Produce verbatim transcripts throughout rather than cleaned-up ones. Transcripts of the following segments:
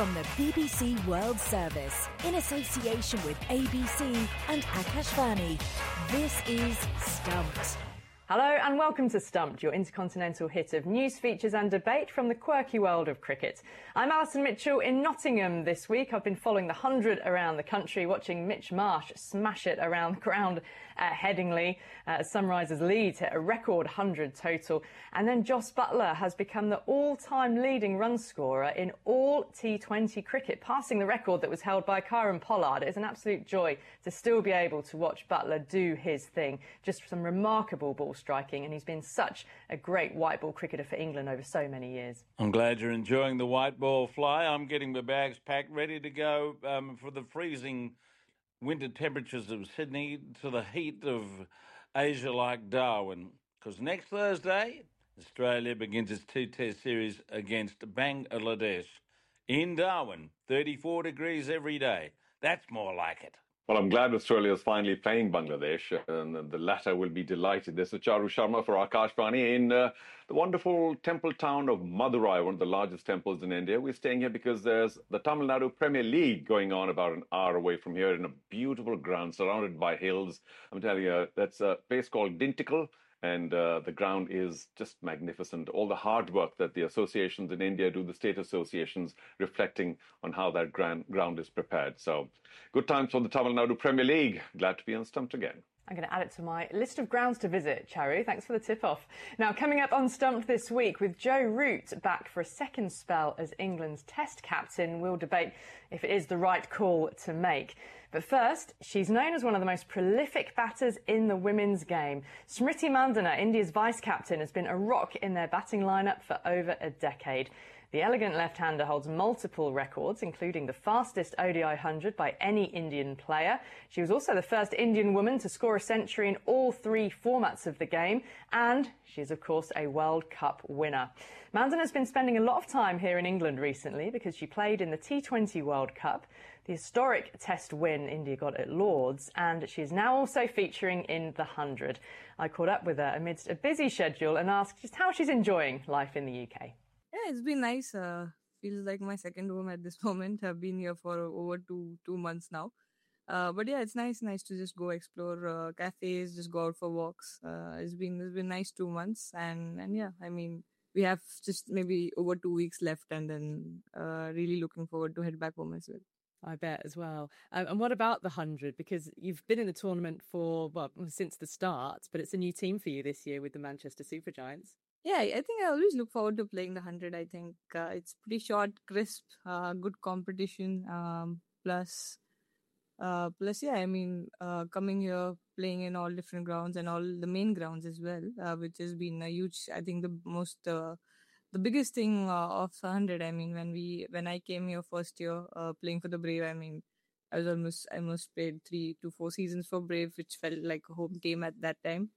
From the B B C World Service, in association with A B C and Akashvani, this is Stumped. Hello and welcome to Stumped, your intercontinental hit of news, features and debate from the quirky world of cricket. I'm Alison Mitchell in Nottingham this week. I've been following the hundred around the country, watching Mitch Marsh smash it around the ground at Headingley. Uh, Sunrisers lead hit a record one hundred total. And then Jos Buttler has become the all-time leading run scorer in all T twenty cricket, passing the record that was held by Kieron Pollard. It is an absolute joy to still be able to watch Buttler do his thing. Just some remarkable ball striking, and he's been such a great white ball cricketer for England over so many years. I'm glad you're enjoying the white ball fly. I'm getting my bags packed, ready to go um, for the freezing winter temperatures of Sydney to the heat of Asia like Darwin. Because next Thursday, Australia begins its two-test series against Bangladesh in Darwin. thirty-four degrees every day. That's more like it. Well, I'm glad Australia is finally playing Bangladesh, and the latter will be delighted. This is Charu Sharma for Akashvani in uh, the wonderful temple town of Madurai, one of the largest temples in India. We're staying here because there's the Tamil Nadu Premier League going on about an hour away from here in a beautiful ground surrounded by hills. I'm telling you, that's a place called Dintikal. And uh, the ground is just magnificent. All the hard work that the associations in India do, the state associations, reflecting on how that grand ground is prepared. So good times for the Tamil Nadu Premier League. Glad to be on Stumped again. I'm going to add it to my list of grounds to visit, Charu. Thanks for the tip-off. Now, coming up on Stumped this week, with Joe Root back for a second spell as England's Test captain, we'll debate if it is the right call to make. But first, she's known as one of the most prolific batters in the women's game. Smriti Mandhana, India's vice-captain, has been a rock in their batting lineup for over a decade. The elegant left-hander holds multiple records, including the fastest O D I one hundred by any Indian player. She was also the first Indian woman to score a century in all three formats of the game, and she is, of course, a World Cup winner. Mandhana has been spending a lot of time here in England recently because she played in the T twenty World Cup, the historic Test win India got at Lord's, and she is now also featuring in the one hundred. I caught up with her amidst a busy schedule and asked just how she's enjoying life in the U K. Yeah, it's been nice. Uh, feels like my second home at this moment. I've been here for over two two months now. Uh, but yeah, it's nice, nice to just go explore uh, cafes, just go out for walks. Uh, it's been it's been nice two months, and and yeah, I mean we have just maybe over two weeks left, and then uh, really looking forward to head back home as well. I bet as well. Um, and what about the one hundred? Because you've been in the tournament for, well, since the start, but it's a new team for you this year with the Manchester Supergiants. Yeah, I think I always look forward to playing the one hundred. I think uh, it's pretty short, crisp, uh, good competition. Um, plus, uh, plus, yeah, I mean, uh, coming here, playing in all different grounds and all the main grounds as well, uh, which has been a huge, I think the most, uh, the biggest thing uh, of one hundred. I mean, when we, when I came here first year uh, playing for the Brave, I mean, I was almost, I almost played three to four seasons for Brave, which felt like a home team at that time.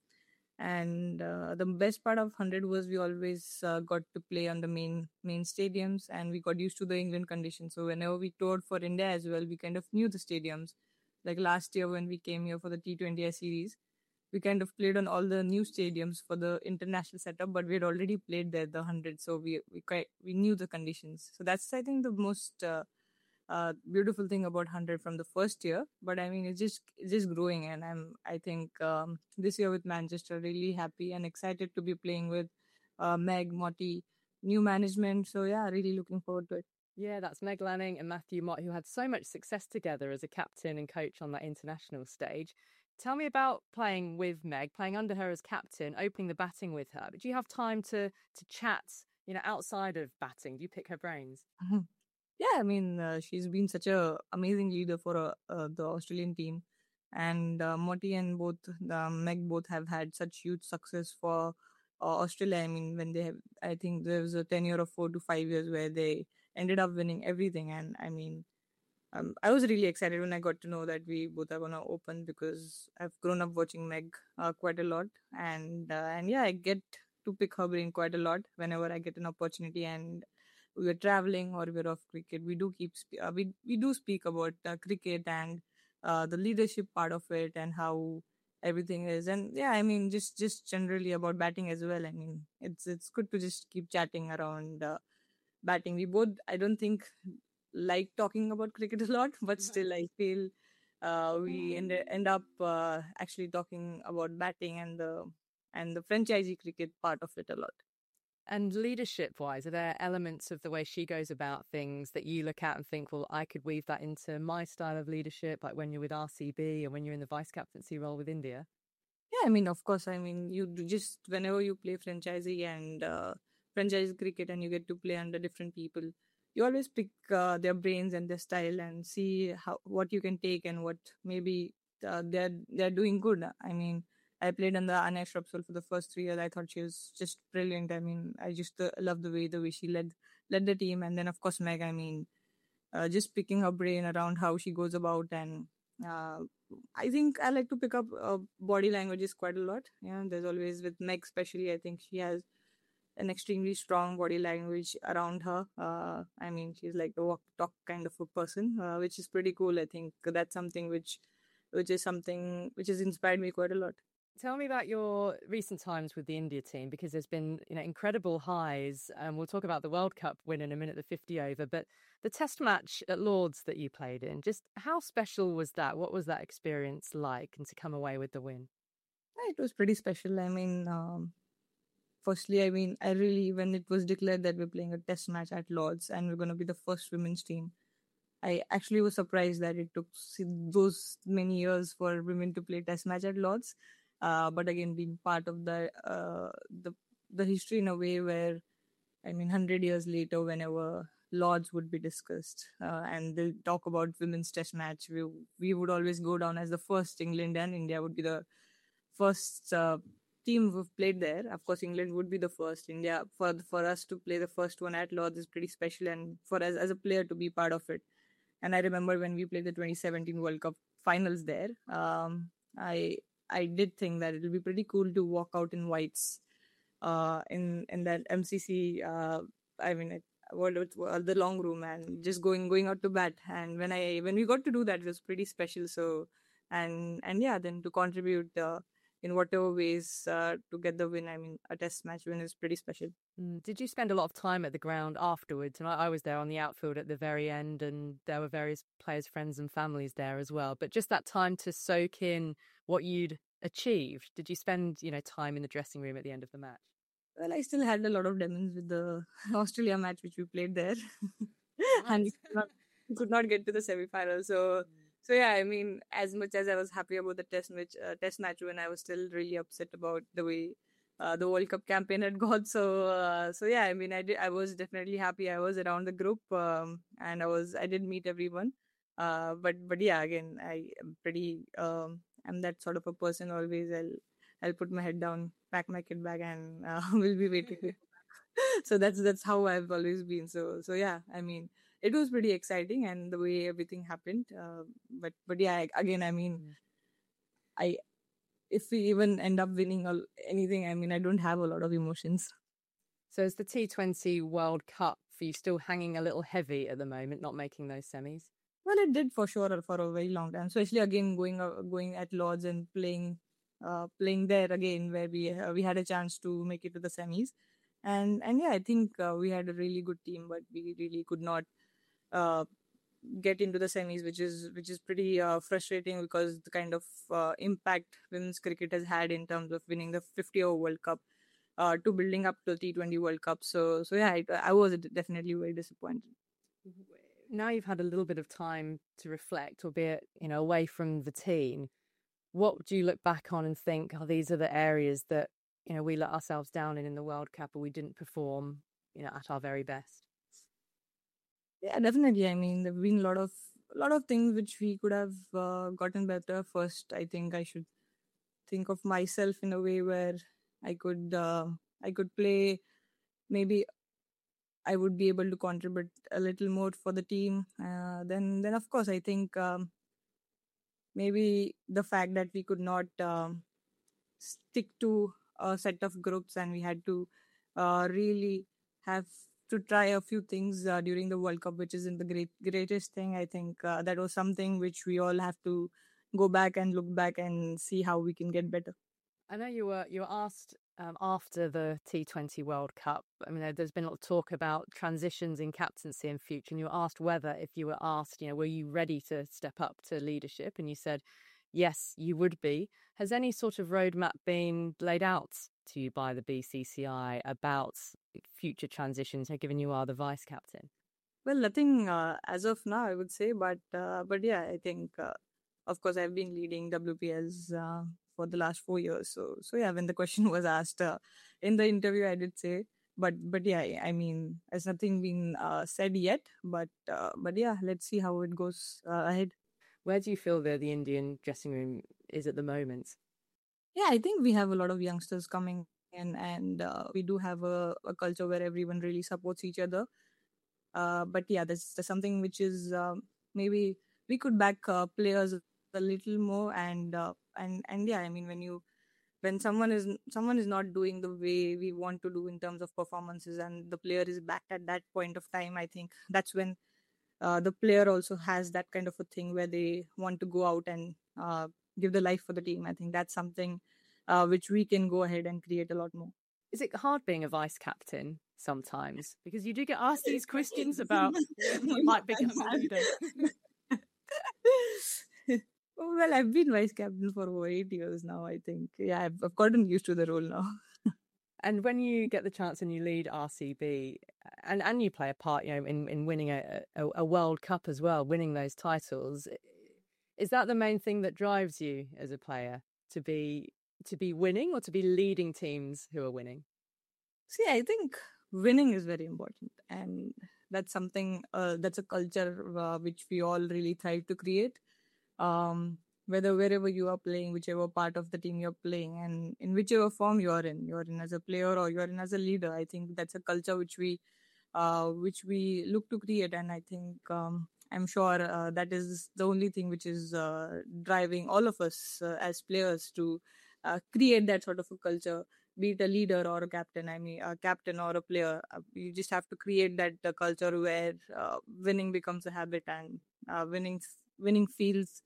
And uh, the best part of one hundred was we always uh, got to play on the main main stadiums, and we got used to the England conditions. So whenever we toured for India as well, we kind of knew the stadiums. Like last year when we came here for the T twenty series, we kind of played on all the new stadiums for the international setup, but we had already played there the one hundred, so we we quite, we knew the conditions. So that's, I think, the most uh, uh, beautiful thing about one hundred from the first year. But I mean, it's just it's just growing, and I'm I think um, this year with Manchester, really happy and excited to be playing with uh, Meg, Motti, new management. So yeah, really looking forward to it. Yeah, that's Meg Lanning and Matthew Mott, who had so much success together as a captain and coach on that international stage. Tell me about playing with Meg, playing under her as captain, opening the batting with her. But do you have time to to chat, you know, outside of batting? Do you pick her brains? Yeah, I mean, uh, she's been such a amazing leader for uh, uh, the Australian team, and uh, Motti and both uh, Meg both have had such huge success for uh, Australia. I mean, when they have, I think there was a tenure of four to five years where they ended up winning everything, and I mean, um, I was really excited when I got to know that we both are gonna open, because I've grown up watching Meg uh, quite a lot, and uh, and yeah, I get to pick her brain quite a lot whenever I get an opportunity. And we were traveling or we were off cricket, we do keep spe- uh, we we do speak about uh, cricket and uh, the leadership part of it and how everything is. And yeah, I mean, just just generally about batting as well. I mean, it's it's good to just keep chatting around uh, batting. We both, I don't think like talking about cricket a lot, but still I feel uh, we end, end up uh, actually talking about batting and the and the franchisee cricket part of it a lot. And leadership-wise, are there elements of the way she goes about things that you look at and think, well, I could weave that into my style of leadership, like when you're with R C B or when you're in the vice-captaincy role with India? Yeah, I mean, of course, I mean, you do just, whenever you play franchisee and uh, franchise cricket and you get to play under different people, you always pick uh, their brains and their style and see how what you can take and what maybe uh, they're they're doing good. I mean, I played under Anya Shrubsole for the first three years. I thought she was just brilliant. I mean, I just uh, love the way the way she led led the team. And then of course Meg. I mean, uh, just picking her brain around how she goes about, and uh, I think I like to pick up uh, body languages quite a lot. Yeah, there's always with Meg especially. I think she has an extremely strong body language around her. Uh, I mean, she's like a walk talk kind of a person, uh, which is pretty cool. I think that's something which which is something which has inspired me quite a lot. Tell me about your recent times with the India team, because there's been, you know, incredible highs, and we'll talk about the World Cup win in a minute, the fifty over, but the test match at Lords that you played in, just how special was that? What was that experience like, and to come away with the win? It was pretty special. I mean, um, firstly, I mean, I really, when it was declared that we're playing a test match at Lords and we're going to be the first women's team, I actually was surprised that it took those many years for women to play test match at Lords. Uh, but again, being part of the uh, the the history in a way where, I mean, one hundred years later, whenever Lords would be discussed uh, and they'll talk about women's test match, we we would always go down as the first. England and India would be the first uh, team who've played there. Of course, England would be the first. India, for for us to play the first one at Lords is pretty special, and for us as a player to be part of it. And I remember when we played the twenty seventeen World Cup finals there, um, I I did think that it will be pretty cool to walk out in whites uh, in in that M C C. Uh, I mean, it, what it, uh, the long room, and just going going out to bat. And when I when we got to do that, it was pretty special. So and and yeah, then to contribute uh, in whatever ways uh, to get the win. I mean, a test match win is pretty special. Mm. Did you spend a lot of time at the ground afterwards? And I, I was there on the outfield at the very end, and there were various players' friends and families there as well. But just that time to soak in what you'd achieved. Did you spend, you know, time in the dressing room at the end of the match? Well, I still had a lot of demons with the Australia match, which we played there. And we could, not, we could not get to the semi-final. So, so yeah, I mean, as much as I was happy about the test match, uh, test match win, I was still really upset about the way uh, the World Cup campaign had gone. So, uh, so yeah, I mean, I did, I was definitely happy. I was around the group, um, and I was, I did meet everyone. Uh, but, but yeah, again, I am pretty, um, I'm that sort of a person. Always, I'll, I'll put my head down, pack my kit bag, and uh, we'll be waiting. So that's that's how I've always been. So, so yeah, I mean, it was pretty exciting, and the way everything happened. Uh, but, but yeah, again, I mean, I. If we even end up winning or anything, I mean, I don't have a lot of emotions. So is the T twenty World Cup for you still hanging a little heavy at the moment, not making those semis? Well, it did for sure for a very long time. Especially again going uh, going at Lords and playing uh, playing there again, where we uh, we had a chance to make it to the semis, and and yeah, I think uh, we had a really good team, but we really could not Uh, get into the semis, which is which is pretty uh, frustrating, because the kind of uh, impact women's cricket has had in terms of winning the fifty over World Cup uh, to building up to the T twenty World Cup. So so yeah, I, I was definitely very disappointed. Now you've had a little bit of time to reflect, albeit, you know, away from the team. What do you look back on and think, oh, these are the areas that, you know, we let ourselves down in in the World Cup, or we didn't perform, you know, at our very best? Yeah, definitely. I mean, there've been a lot of a lot of things which we could have uh, gotten better. First, I think I should think of myself in a way where I could uh, I could play. Maybe I would be able to contribute a little more for the team. Uh, then, then of course, I think um, maybe the fact that we could not um, stick to a set of groups, and we had to uh, really have to try a few things uh, during the World Cup, which isn't the great greatest thing. I think uh, that was something which we all have to go back and look back and see how we can get better. I know you were you were asked um, after the T twenty World Cup. I mean, there- there's been a lot of talk about transitions in captaincy in future, and you were asked whether, if you were asked, you know, were you ready to step up to leadership? And you said, yes, you would be. Has any sort of roadmap been laid out to you by the B C C I about future transitions, given you are the vice captain? Well, nothing uh, as of now, I would say, but uh, but yeah, I think, uh, of course, I've been leading W P Ls uh, for the last four years. So so yeah, when the question was asked uh, in the interview, I did say, but but yeah, I mean, there's nothing been uh, said yet, but uh, but yeah, let's see how it goes uh, ahead. Where do you feel the the Indian dressing room is at the moment? Yeah, I think we have a lot of youngsters coming in, and uh, we do have a, a culture where everyone really supports each other. Uh, but yeah, there's, there's something which is um, maybe we could back uh, players a little more, and uh, and and yeah, I mean, when you when someone is someone is not doing the way we want to do in terms of performances, and the player is backed at that point of time, I think that's when uh, the player also has that kind of a thing where they want to go out and uh, give the life for the team. I think that's something uh, which we can go ahead and create a lot more. Is it hard being a vice captain sometimes? Because you do get asked these questions about when you might become a leader. Well, I've been vice captain for over eight years now, I think. Yeah, I've, I've gotten used to the role now. And when you get the chance and you lead R C B, and, and you play a part, you know, in, in winning a, a, a World Cup as well, winning those titles, is that the main thing that drives you as a player, to be to be winning or to be leading teams who are winning? See, I think winning is very important, and that's something uh, that's a culture uh, which we all really try to create. Um, whether wherever you are playing, whichever part of the team you're playing, and in whichever form you are in, you're in as a player or you're in as a leader. I think that's a culture which we, uh, which we look to create, and I think um, I'm sure uh, that is the only thing which is uh, driving all of us uh, as players to uh, create that sort of a culture. Be it a leader or a captain, I mean, a captain or a player, uh, you just have to create that uh, culture where uh, winning becomes a habit, and uh, winning winning feels,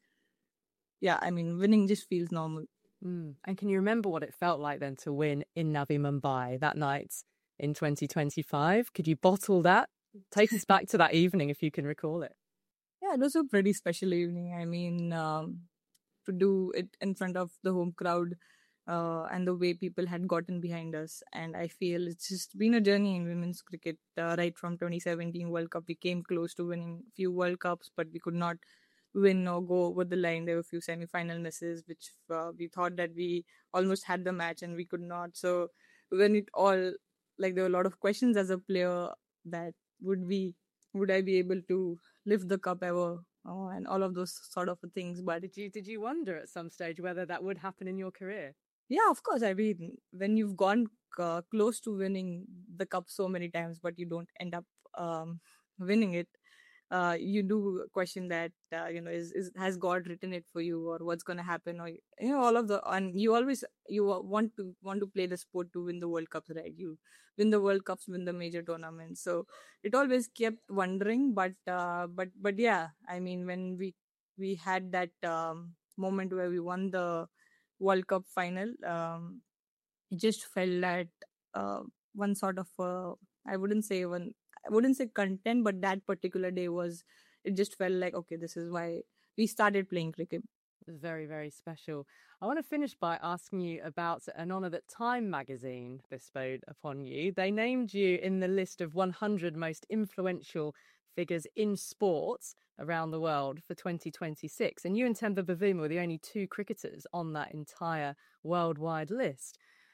yeah, I mean, winning just feels normal. Mm. And can you remember what it felt like then to win in Navi Mumbai that night in twenty twenty-five? Could you bottle that? Take us back to that evening if you can recall it. Yeah, it was a pretty special evening. I mean, um, to do it in front of the home crowd, uh, and the way people had gotten behind us. And I feel it's just been a journey in women's cricket, uh, right from twenty seventeen World Cup. We came close to winning a few World Cups, but we could not win or go over the line. There were a few semi-final misses, which uh, we thought that we almost had the match and we could not. So when it all, like, there were a lot of questions as a player that would we, would I be able to lift the cup ever? Oh, and all of those sort of things. But Did you did you wonder at some stage whether that would happen in your career? yeah, of course. I mean, when you've gone uh, close to winning the cup so many times, but you don't end up um, winning it, uh, you do question that, uh, you know, is, is has God written it for you, or what's going to happen, or, you know, all of the, and you always, you want to want to play the sport to win the World Cups, right? You win the World Cups, win the major tournaments. So it always kept wondering, but, uh, but, but yeah, I mean, when we, we had that um, moment where we won the World Cup final, um, it just felt that uh, one sort of, uh, I wouldn't say one, I wouldn't say content, but that particular day was, it just felt like, okay, this is why we started playing cricket. It was very, very special. I want to finish by asking you about an honour that Time magazine bestowed upon you. They named you in the list of one hundred most influential figures in sports around the world for twenty twenty-six. And you and Temba Bavuma were the only two cricketers on that entire worldwide list.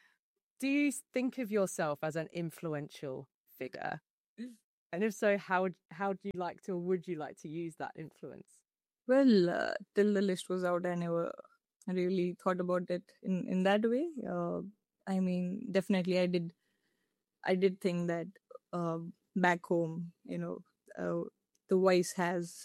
Do you think of yourself as an influential figure? And if so, how would, how do you like to, or would you like to use that influence? Well, uh, till the list was out, I never really thought about it in, in that way. Uh, I mean, definitely I did, I did think that uh, back home, you know, uh, the voice has